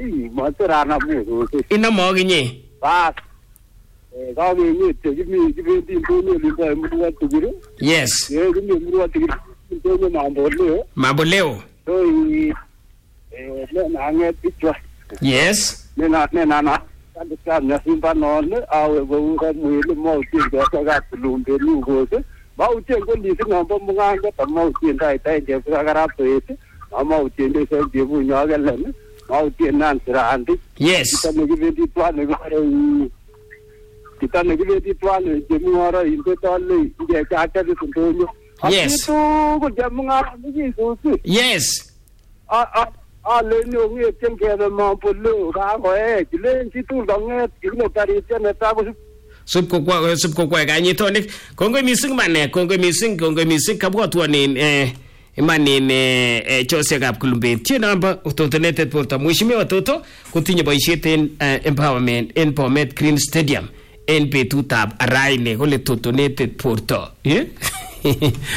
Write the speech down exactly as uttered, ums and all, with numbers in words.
Ai, materana mu. Ina moginye. Bas. Eh, gawe ni te kimi kimi tin tono linda murwa tuguru. Yes. Ye kimi murwa tuguru. Tono mambo leo. Mambo leo. So eh le na nge pichwa. Yes. Ne na ne na na. Kandi kana simba none awe go ga mwele mo tinga ka ga tulumbe ni go se. Ba utengo ni singa mbo nganga tamau tinda ita je ka ga rapete. Ama utende se je bu nyaga lene. Ma utenan sirandi. Yes. Kita ne give di twane go kita ne give di twane je mu ora inte tolle je ka ta di suntonyo. Yes. Tu go je mu ngara ni so si. Yes. A a a le ni o nge chen ke na ma polo ga go e le si tu dong e ile tari chen ta go Sup ko kwa sup ko kwa ganye tonik kongo mising mane kongo mising kongo mising kabwa tuanin eh imanin eh chose gap kulumbe tiena ba utotonetet porta mwishime watoto kutinye boishet en empowerment en Bomet Green Stadium en betutab araine kole totonetet porta eh